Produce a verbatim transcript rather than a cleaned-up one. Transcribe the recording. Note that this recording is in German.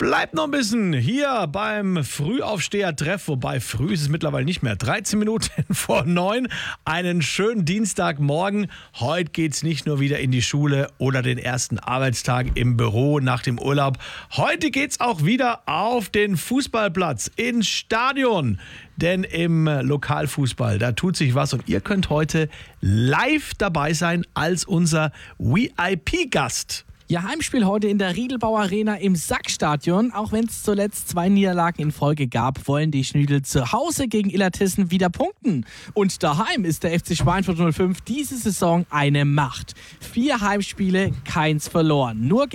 Bleibt noch ein bisschen hier beim Frühaufsteher-Treff, wobei früh ist es mittlerweile nicht mehr. dreizehn Minuten vor neun. Einen schönen Dienstagmorgen. Heute geht's nicht nur wieder in die Schule oder den ersten Arbeitstag im Büro nach dem Urlaub. Heute geht's auch wieder auf den Fußballplatz, ins Stadion. Denn im Lokalfußball, da tut sich was und ihr könnt heute live dabei sein als unser V I P-Gast. Ja, Heimspiel heute in der Riedelbau Arena im Sackstadion. Auch wenn es zuletzt zwei Niederlagen in Folge gab, wollen die Schnüdel zu Hause gegen Illertissen wieder punkten. Und daheim ist der F C Schweinfurt null fünf diese Saison eine Macht. Vier Heimspiele, keins verloren. Nur